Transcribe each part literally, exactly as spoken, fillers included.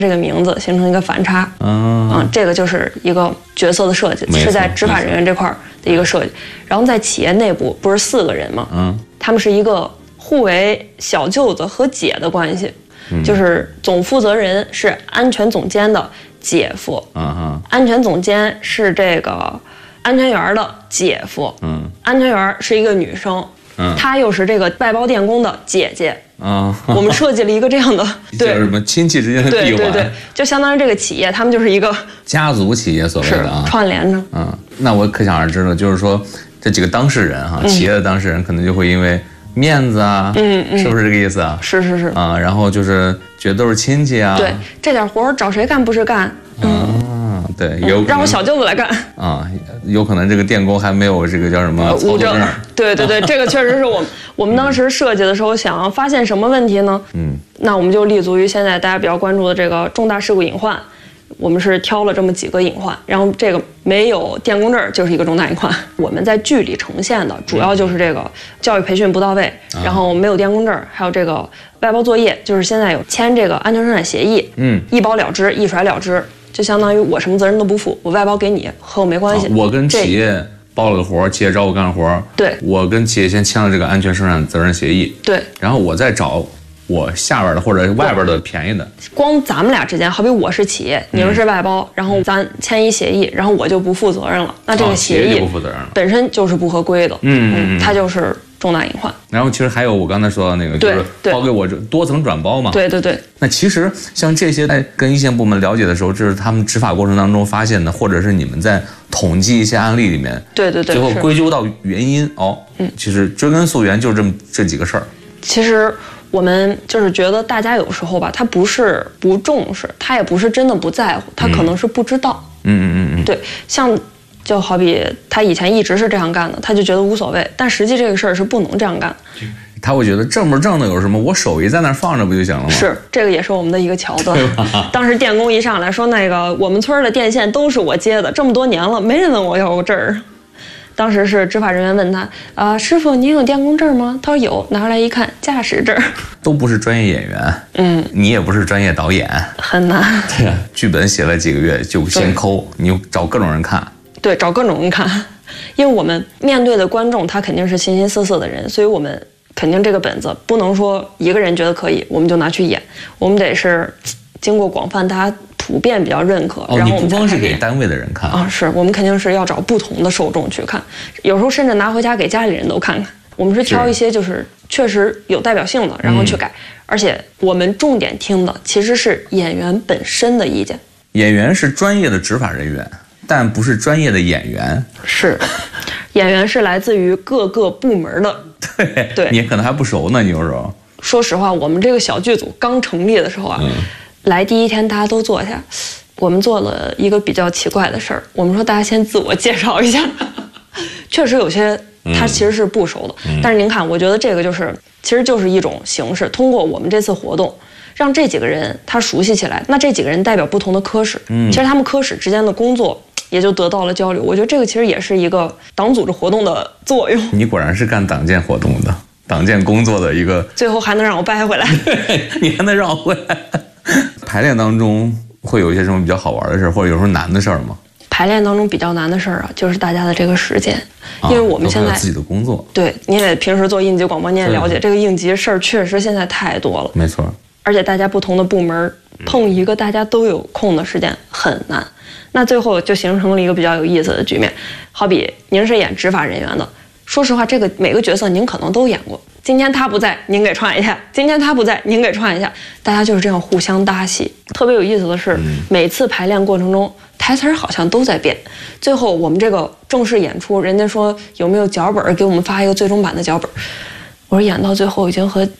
这个名字形成一个反差， 嗯， 嗯，这个就是一个角色的设计，是在执法人员这块的一个设计。然后在企业内部不是四个人吗？嗯，他们是一个互为小舅子和姐的关系，嗯、就是总负责人是安全总监的姐夫，嗯哼，安全总监是这个安全员的姐夫，嗯，安全员是一个女生。嗯，她又是这个外包电工的姐姐啊。我们设计了一个这样的，对， 叫什么亲戚之间的闭环， 对对对，就相当于这个企业，他们就是一个家族企业所谓的啊， 串联着。 嗯，那我可想而知了，就是说这几个当事人哈、啊，企业的当事人可能就会因为面子啊，嗯嗯，是不是这个意思啊？ 是是是啊，然后就是觉得都是亲戚啊， 对，这点活找谁干不是干？ 嗯。对，有让我小舅子来干啊，有可能这个电工还没有这个叫什么无证。对对对，这个确实是我我们当时设计的时候想发现什么问题呢？嗯，那我们就立足于现在大家比较关注的这个重大事故隐患，我们是挑了这么几个隐患，然后这个没有电工证就是一个重大隐患。我们在剧里呈现的主要就是这个教育培训不到位，嗯、然后没有电工证，还有这个外包作业，就是现在有签这个安全生产协议，嗯，一包了之，一甩了之。就相当于我什么责任都不负，我外包给你和我没关系。 啊、我跟企业包了个活，企业找我干活， 对， 我跟企业先签了这个安全生产责任协议， 对， 然后我再找我下边的或者外边的便宜的。 光咱们俩之间，好比我是企业，你们是外包，然后咱签一协议，然后我就不负责任了，那这个协议本身就是不合规的，嗯嗯，它就是重大隐患。 然后其实还有我刚才说的那个，就是包给我这多层转包嘛。 对对对。 那其实像这些在跟一线部门了解的时候，这是他们执法过程当中发现的，或者是你们在统计一些案例里面， 对对对， 最后归咎到原因哦。嗯，其实追根溯源就是这么这几个事儿。 其实我们就是觉得大家有时候吧，他不是不重视，他也不是真的不在乎，他可能是不知道。嗯嗯嗯嗯。对，像。就好比他以前一直是这样干的，他就觉得无所谓，但实际这个事儿是不能这样干的。 他会觉得挣不挣的有什么，我手艺在那儿放着不就行了吗？ 是，这个也是我们的一个桥段。当时电工一上来说，那个我们村的电线都是我接的，这么多年了，没人问我要过证儿。当时是执法人员问他啊、呃，师傅，您有电工证吗？他说有，拿出来一看，驾驶证。 都不是专业演员，嗯，你也不是专业导演， 很难。 对呀，剧本写了几个月就先抠，你找各种人看。 对，找各种人看，因为我们面对的观众他肯定是形形色色的人，所以我们肯定这个本子不能说一个人觉得可以我们就拿去演，我们得是经过广泛大家普遍比较认可。 哦，然后我们你不光是给单位的人看啊，是我们肯定是要找不同的受众去看，有时候甚至拿回家给家里人都看看。我们是挑一些就是确实有代表性的，然后去改、嗯，而且我们重点听的其实是演员本身的意见。 演员是专业的执法人员。但不是专业的演员， 是，演员是来自于各个部门的。 对对，你可能还不熟呢，你有时候。 说实话，我们这个小剧组刚成立的时候啊，嗯、来第一天大家都坐下，我们做了一个比较奇怪的事儿。我们说大家先自我介绍一下，确实有些他其实是不熟的，嗯、但是您看，我觉得这个就是其实就是一种形式，通过我们这次活动。让这几个人他熟悉起来，那这几个人代表不同的科室，嗯，其实他们科室之间的工作也就得到了交流。我觉得这个其实也是一个党组织活动的作用。 你果然是干党建活动的，党建工作的一个， 最后还能让我掰回来， 你还能让我回来。排练当中会有一些什么比较好玩的事，或者有时候难的事儿吗？ 排练当中比较难的事儿啊，就是大家的这个时间，因为我们现在、 啊、自己的工作， 对，你也平时做应急广播，你也了解这个应急事儿确实现在太多了， 没错。 而且大家不同的部门碰一个大家都有空的时间很难，那最后就形成了一个比较有意思的局面。好比您是演执法人员的，说实话，这个每个角色您可能都演过。今天他不在，您给串一下；今天他不在，您给串一下。大家就是这样互相搭戏。特别有意思的是，每次排练过程中，台词好像都在变。最后我们这个正式演出，人家说有没有脚本，给我们发一个最终版的脚本。我说演到最后已经和。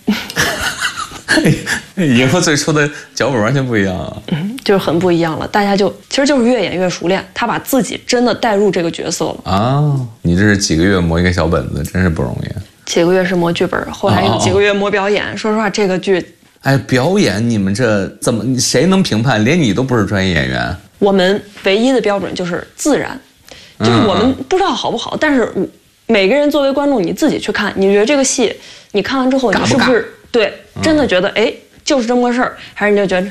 以后最初的脚本完全不一样啊， 嗯，就是很不一样了。大家就其实就是越演越熟练，他把自己真的带入这个角色了啊。你这是几个月磨一个小本子，真是不容易。 几个月是磨剧本，后来有几个月磨表演。哦、说实话，这个剧， 哎，表演你们这怎么谁能评判？连你都不是专业演员。 我们唯一的标准就是自然，就是我们不知道好不好，嗯、但是每个人作为观众，你自己去看，你觉得这个戏，你看完之后，你是不是？对，真的觉得哎，就是这么个事儿，还是你就觉得